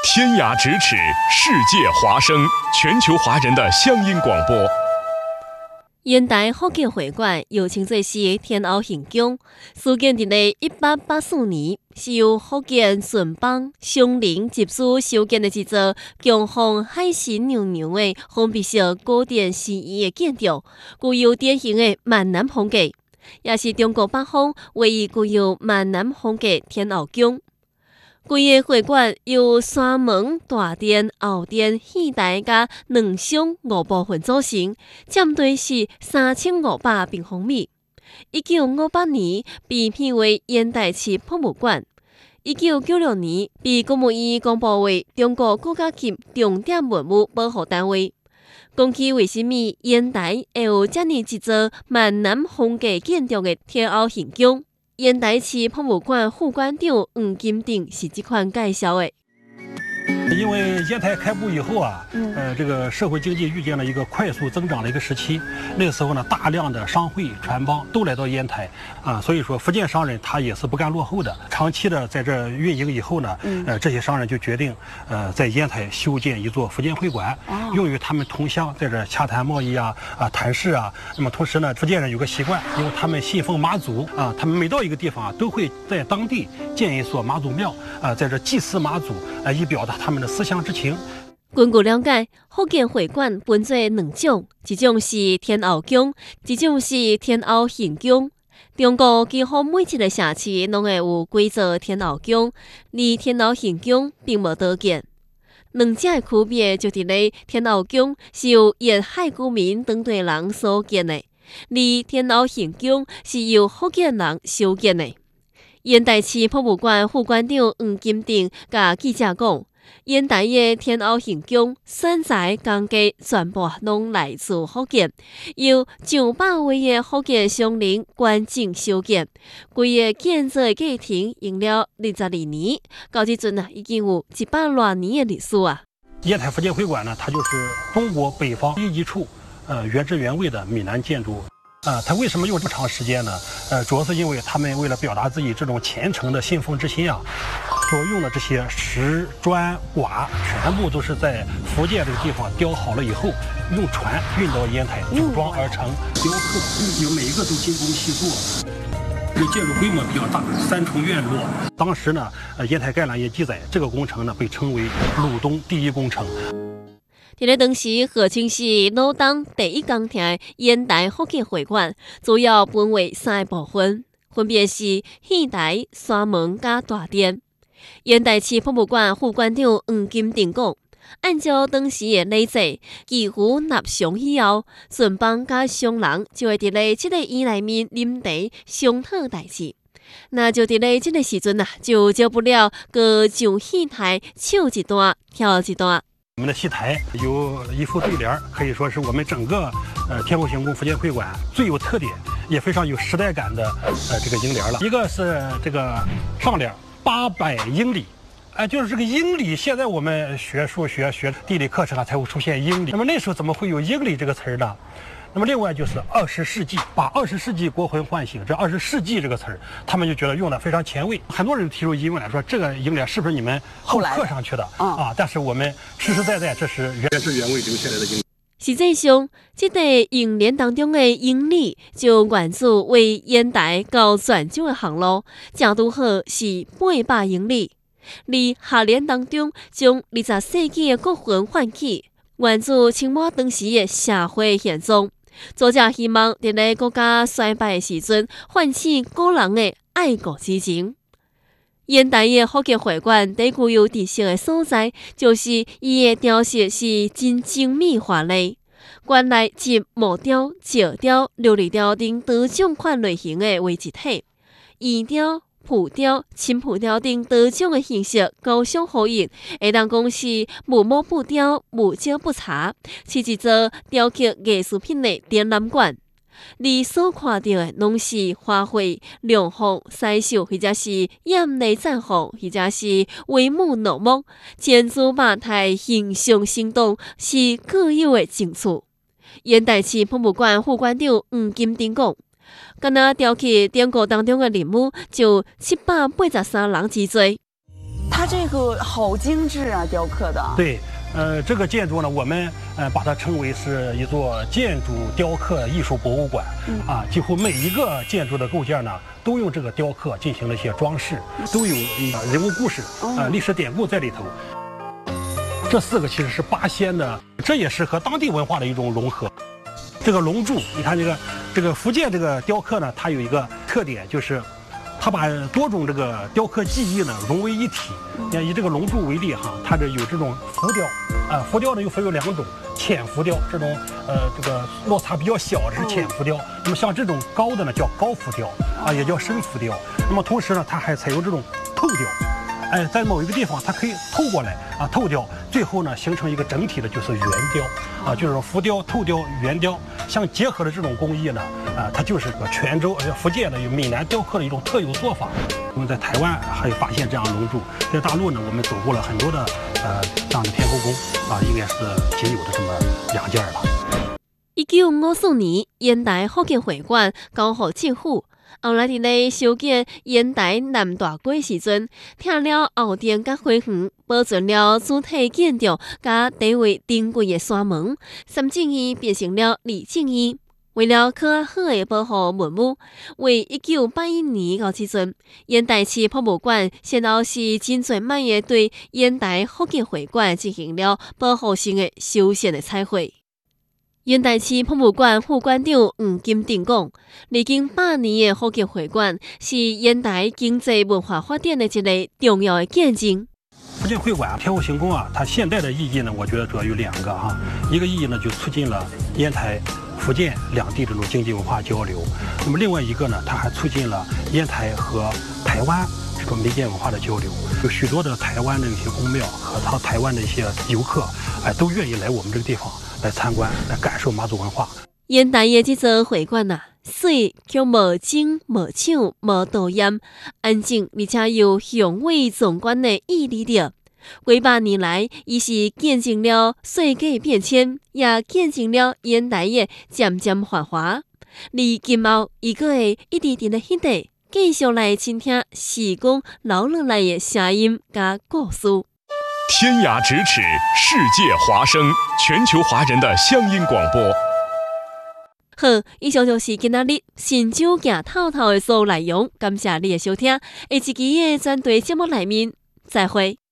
天涯咫尺，世界华声，全球华人的乡音广播。 烟台福建会馆又称作是天后行宫，始建伫1884年，是由福建顺邦松林集资修建的一座强风海神娘娘的封闭式古典诗意的建筑，具有典型的闽南风格，也是中国北方唯一具有闽南风格天后宫。规个会馆由三门、大殿、后殿、戏台加2厢5部分组成，占地是3500平方米。1958年被评为烟台市博物馆。1996年被国务院公布为中国国家级重点文物保护单位。讲起为什么烟台会有这么一座闽南风格建筑的天后行宫？烟台市博物馆副馆长黄金鼎是这款介绍的。 因为烟台开埠以后啊，这个社会经济遇见了一个快速增长的一个时期。那个时候呢，大量的商会、船帮都来到烟台啊，所以说福建商人他也是不甘落后的，长期的在这运营以后呢，这些商人就决定在烟台修建一座福建会馆，用于他们同乡在这洽谈贸易啊、谈事啊。那么同时呢，福建人有个习惯，因为他们信奉妈祖啊，他们每到一个地方啊，都会在当地建一所妈祖庙啊，在这祭祀妈祖以表达他们的思乡之情。 根据了解，福建会馆分做2种，一种是天后宫，一种是天后行宫。中国几乎每一个城市拢会有几座天后宫，而天后行宫并无多见。两者的区别就伫咧天后宫是由沿海居民当地人所建的，而天后行宫是由福建人修建的。烟台市博物馆副馆长黄金鼎甲记者讲，烟台的天后行宫选材工价全部拢来自福建，由900位的福建商人关整修建，规个建造的过程用了22年，到即阵已经有100多年的历史啊。 烟台福建会馆呢，它就是中国北方第一处原汁原味的闽南建筑。它为什么用这么长时间呢？主要是因为他们为了表达自己这种虔诚的信奉之心啊，所用的这些石砖瓦全部都是在福建这个地方雕好了以后，用船运到烟台组装而成，雕刻有每一个都精工细作。这个建筑规模比较大，3重院落。当时呢，烟台概览业记载，这个工程呢被称为鲁东第一工程。 伫咧当时号称是老东第一宫廷的烟台福建会馆，主要分为3个部分，分别是戏台、山门加大殿。烟台市博物馆副馆长黄金鼎讲，按照当时的礼制，几乎纳上以后，顺邦加商人就会伫咧这个院内面啉茶商讨代志。那就伫咧这个时阵就少不了个上戏台唱一段，跳一段。 我们的戏台有一副对联，可以说是我们整个天后行宫福建会馆最有特点，也非常有时代感的这个楹联了。一个是这个上联800英里，就是这个英里，现在我们学数学、学地理课程才会出现英里。那么那时候怎么会有英里这个词儿呢？那么另外就是20世纪，把20世纪国魂唤醒。这20世纪这个词儿，他们就觉得用的非常前卫。很多人提出疑问来说，这个楹联是不是你们后刻上去的啊？但是我们实实在在，这是原汁原味留下来的楹联。 实际上，这个楹联当中的英里就源自为烟台到泉州的航路，正拄好是800英里。而下联当中将20世纪的国魂唤起，源自清末当时的社会现状。作者希望伫咧国家衰败的时阵，唤起个人的爱国之情。烟台的福建会馆最具有特色的所在，就是伊的雕饰是真精美华丽。馆内集木雕、石雕、琉璃雕等多种款类型的为一体，圆雕、浮雕、青浮雕等多种的形式交相呼应，会当讲是木模不雕、木雕不差，是一座雕刻艺术品的展览馆。你所看到的拢是花卉、龙凤、西秀，或者是艳丽绽放，或者是帷幕落幕，千姿百态、形象生动，是各有的情趣。烟台市博物馆副馆长黄金鼎讲，敢若雕刻典故当中的人物就783人之多。 它它这个好精致啊，雕刻的。 对，这个建筑呢，我们把它称为是一座建筑雕刻艺术博物馆。几乎每一个建筑的构件呢，都用这个雕刻进行了一些装饰，都有人物故事历史典故在里头。这4个其实是8仙的，这也是和当地文化的一种融合。这个龙柱，你看这个福建这个雕刻呢，它有一个特点，就是它把多种这个雕刻技艺呢融为一体。以这个龙柱为例哈，它这有这种浮雕浮雕呢又分有2种，浅浮雕，这种这个落差比较小的是浅浮雕，那么像这种高的呢叫高浮雕也叫深浮雕。那么同时呢，它还采用这种透雕。在某一个地方，它可以透过来透雕，最后呢形成一个整体的，就是圆雕就是浮雕、透雕、圆雕相结合的这种工艺呢，它就是个泉州福建的闽南雕刻的一种特有做法。我们在台湾还有发现这样龙柱，在大陆呢，我们走过了很多的这样的天后宫应该是仅有的这么2件了。 1954年，烟台福建会馆交予政府。后来伫咧修建烟台南大街时阵，拆了后殿甲花园，保存了主体建筑甲地位珍贵的山门，三正义变成了二正义。为了较好的保护文物，为1981年到即阵，烟台市博物馆先后是真侪摆的对烟台福建会馆进行了保护性的修缮的彩绘。烟台市博物馆副馆长黄金定讲，历经100年的福建会馆是烟台经济文化发展的一个重要的见证。 福建会馆天后行宫它现代的意义呢，我觉得主要有2个一个意义呢就促进了烟台、福建2地这种经济文化交流，那么另外一个呢，它还促进了烟台和台湾这种民间文化的交流。有许多的台湾的一些宫庙和台湾的一些游客都愿意来我们这个地方来参观，来感受妈祖文化。 烟台的这座会馆水却无精无抢无导烟，安静而且有雄伟壮观的屹立着。几百年来，伊是见证了世界变迁，也见证了烟台的渐渐繁华。而今后，伊阁会一直伫咧迄地，继续来倾听时光流落来的声音甲故事。 天涯咫尺，世界华声，全球华人的乡音广播。 好，以上就是今仔日新酒行透透的所有内容，感谢你的收听。下一期的专题节目内面，再会。